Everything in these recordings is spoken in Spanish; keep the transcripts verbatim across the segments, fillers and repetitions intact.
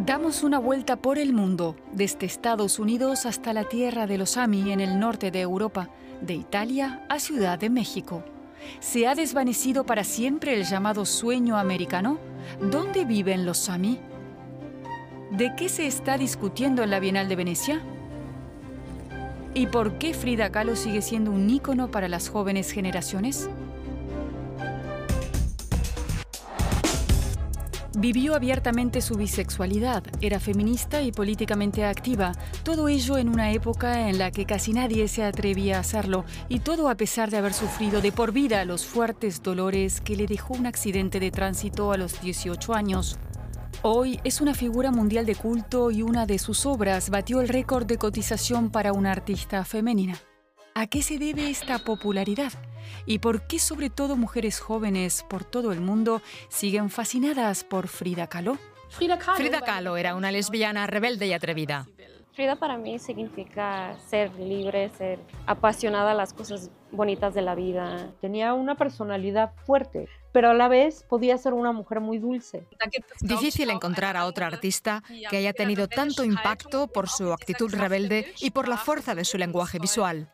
Damos una vuelta por el mundo, desde Estados Unidos hasta la tierra de los Sami en el norte de Europa, de Italia a Ciudad de México. ¿Se ha desvanecido para siempre el llamado sueño americano? ¿Dónde viven los Sami? ¿De qué se está discutiendo en la Bienal de Venecia? ¿Y por qué Frida Kahlo sigue siendo un ícono para las jóvenes generaciones? Vivió abiertamente su bisexualidad, era feminista y políticamente activa, todo ello en una época en la que casi nadie se atrevía a hacerlo, y todo a pesar de haber sufrido de por vida los fuertes dolores que le dejó un accidente de tránsito a los dieciocho años. Hoy es una figura mundial de culto y una de sus obras batió el récord de cotización para una artista femenina. ¿A qué se debe esta popularidad? ¿Y por qué sobre todo mujeres jóvenes por todo el mundo siguen fascinadas por Frida Kahlo? Frida Kahlo, Frida Kahlo era una lesbiana rebelde y atrevida. Frida para mí significa ser libre, ser apasionada a las cosas bonitas de la vida. Tenía una personalidad fuerte, pero a la vez podía ser una mujer muy dulce. Difícil encontrar a otra artista que haya tenido tanto impacto por su actitud rebelde y por la fuerza de su lenguaje visual.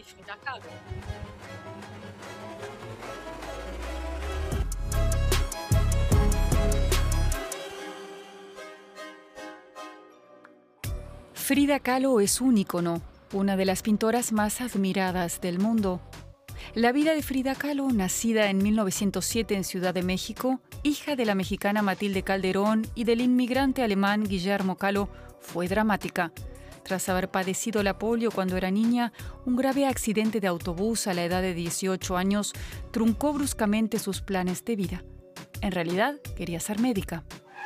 Frida Kahlo es un ícono, una de las pintoras más admiradas del mundo. La vida de Frida Kahlo, nacida en mil novecientos siete en Ciudad de México, hija de la mexicana Matilde Calderón y del inmigrante alemán Guillermo Kahlo, fue dramática. Tras haber padecido la polio cuando era niña, un grave accidente de autobús a la edad de dieciocho años truncó bruscamente sus planes de vida. En realidad, quería ser médica.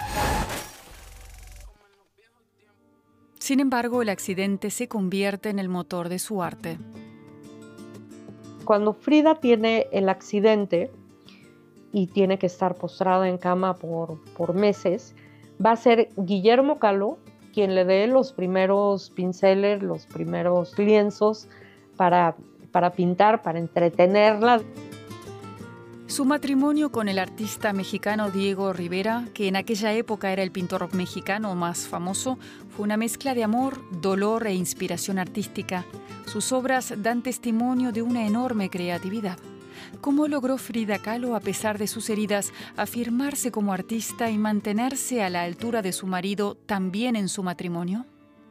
Sin embargo, el accidente se convierte en el motor de su arte. Cuando Frida tiene el accidente y tiene que estar postrada en cama por, por meses, va a ser Guillermo Kahlo quien le dé los primeros pinceles, los primeros lienzos para, para pintar, para entretenerla. Su matrimonio con el artista mexicano Diego Rivera, que en aquella época era el pintor mexicano más famoso, fue una mezcla de amor, dolor e inspiración artística. Sus obras dan testimonio de una enorme creatividad. ¿Cómo logró Frida Kahlo, a pesar de sus heridas, afirmarse como artista y mantenerse a la altura de su marido también en su matrimonio?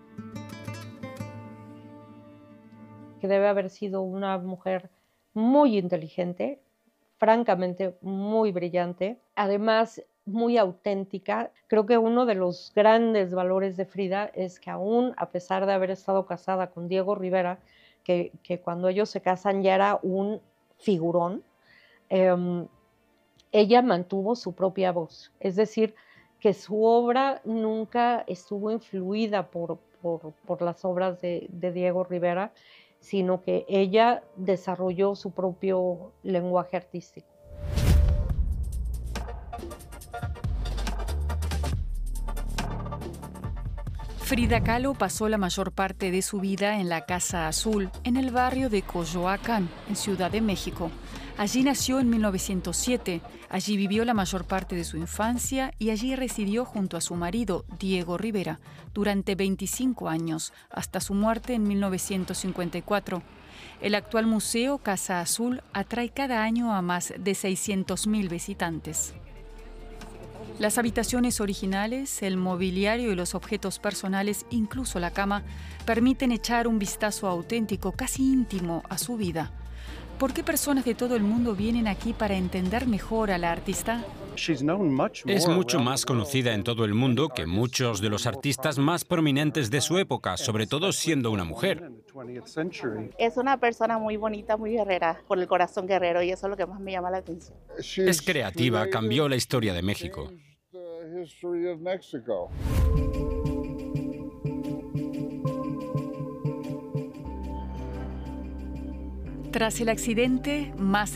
Que debe haber sido una mujer muy inteligente, francamente muy brillante, además muy auténtica. Creo que uno de los grandes valores de Frida es que aún a pesar de haber estado casada con Diego Rivera, que, que cuando ellos se casan ya era un figurón, eh, ella mantuvo su propia voz. Es decir, que su obra nunca estuvo influida por, por, por las obras de, de Diego Rivera, sino que ella desarrolló su propio lenguaje artístico. Frida Kahlo pasó la mayor parte de su vida en la Casa Azul, en el barrio de Coyoacán, en Ciudad de México. Allí nació en mil novecientos siete, allí vivió la mayor parte de su infancia y allí residió junto a su marido, Diego Rivera, durante veinticinco años, hasta su muerte en mil novecientos cincuenta y cuatro. El actual museo Casa Azul atrae cada año a más de seiscientos mil visitantes. Las habitaciones originales, el mobiliario y los objetos personales, incluso la cama, permiten echar un vistazo auténtico, casi íntimo, a su vida. ¿Por qué personas de todo el mundo vienen aquí para entender mejor a la artista? Es mucho más conocida en todo el mundo que muchos de los artistas más prominentes de su época, sobre todo siendo una mujer. Es una persona muy bonita, muy guerrera, por el corazón guerrero, y eso es lo que más me llama la atención. Es creativa, cambió la historia de México. Tras el accidente, más